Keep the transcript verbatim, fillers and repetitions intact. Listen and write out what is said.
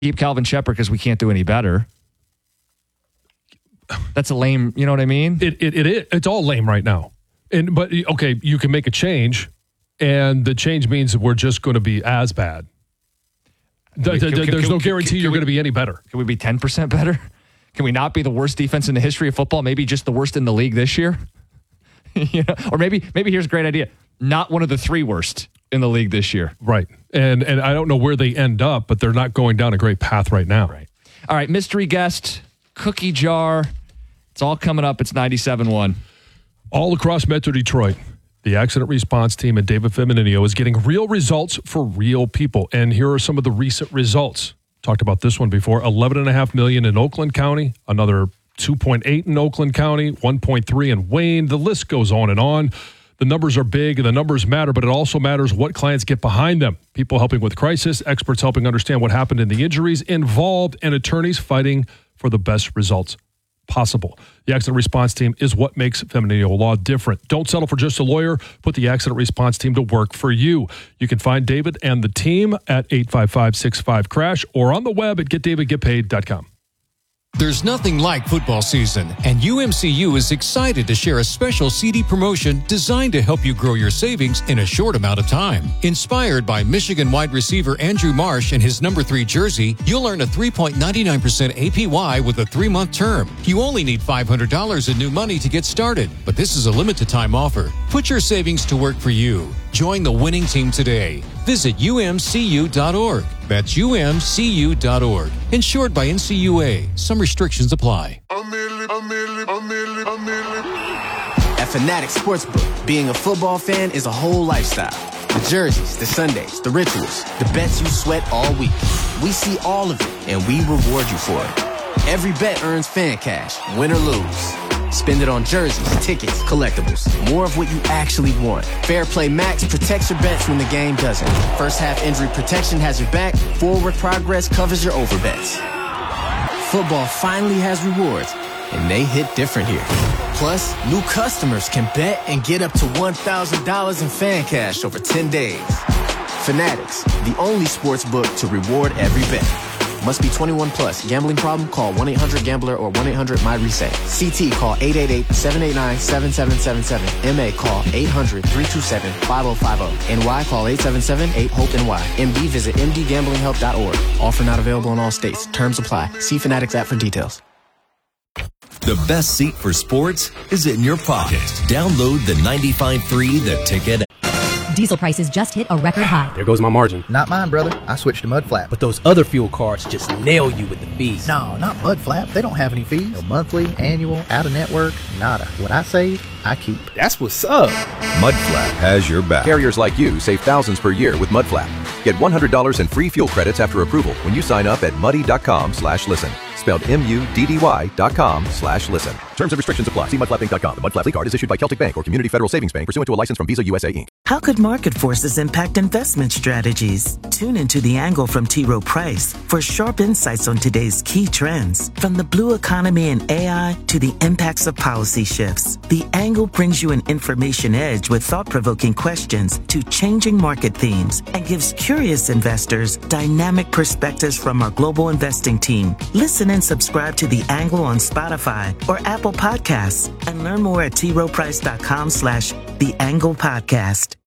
Keep Calvin Shepard because we can't do any better. That's a lame, you know what I mean? It, it, it, it It's all lame right now. And But, okay, you can make a change, and the change means that we're just going to be as bad. The, the, the, there's no guarantee you're going to be any better. Can we be ten percent better? Can we not be the worst defense in the history of football? Maybe just the worst in the league this year? you know, or maybe maybe here's a great idea. Not one of the three worst in the league this year. Right. And and I don't know where they end up, but they're not going down a great path right now. Right. All right, mystery guest, cookie jar. It's all coming up. It's ninety-seven point one. All across Metro Detroit, the accident response team and David Feminino is getting real results for real people. And here are some of the recent results. Talked about this one before. eleven point five million dollars in Oakland County, another two point eight in Oakland County, one point three in Wayne. The list goes on and on. The numbers are big and the numbers matter, but it also matters what clients get behind them. People helping with crisis, experts helping understand what happened in the injuries involved, and attorneys fighting for the best results possible. The accident response team is what makes Feminino Law different. Don't settle for just a lawyer. Put the accident response team to work for you. You can find David and the team at eight five five, six five, crash or on the web at get david get paid dot com. There's nothing like football season, and U M C U is excited to share a special C D promotion designed to help you grow your savings in a short amount of time. Inspired by Michigan wide receiver Andrew Marsh and his number three jersey, you'll earn a three point nine nine percent A P Y with a three-month term. You only need five hundred dollars in new money to get started, but this is a limited-time offer. Put your savings to work for you. Join the winning team today. Visit U M C U dot org. That's U M C U dot org. Insured by N C U A. Some restrictions apply. At Fanatics Sportsbook, being a football fan is a whole lifestyle. The jerseys, the Sundays, the rituals, the bets you sweat all week. We see all of it, and we reward you for it. Every bet earns fan cash, win or lose. Spend it on jerseys, tickets, collectibles. More of what you actually want. Fair Play Max protects your bets when the game doesn't. First half injury protection has your back. Forward progress covers your overbets. Football finally has rewards, and they hit different here. Plus, new customers can bet and get up to one thousand dollars in fan cash over ten days. Fanatics, the only sports book to reward every bet. Must be twenty-one plus. Gambling problem? Call one eight hundred gambler or one eight hundred my reset. C T call eight eight eight, seven eight nine, seven seven seven seven. M A call eight hundred, three two seven, five oh five oh. N Y call eight seven seven, eight hope N Y. M D visit m d gambling help dot org. Offer not available in all states. Terms apply. See Fanatics app for details. The best seat for sports is in your pocket. Download the ninety-five point three The Ticket. Diesel prices just hit a record high. There goes my margin. Not mine, brother. I switched to Mudflap. But those other fuel cards just nail you with the fees. No, not Mudflap. They don't have any fees. No monthly, annual, out-of-network, nada. What I save, I keep. That's what's up. Mudflap has your back. Carriers like you save thousands per year with Mudflap. Get one hundred dollars in free fuel credits after approval when you sign up at muddy.com slash listen. Spelled M-U-D-D-Y dot com slash listen. Terms and restrictions apply. See mudflap inc dot com. The Mudflap League card is issued by Celtic Bank or Community Federal Savings Bank pursuant to a license from Visa U S A, Incorporated. How could market forces impact investment strategies? Tune into The Angle from T. Rowe Price for sharp insights on today's key trends. From the blue economy and A I to the impacts of policy shifts, The Angle brings you an information edge with thought-provoking questions to changing market themes and gives curious investors dynamic perspectives from our global investing team. Listen and subscribe to The Angle on Spotify or Apple Podcasts and learn more at t rowe price dot com slash The Angle Podcast.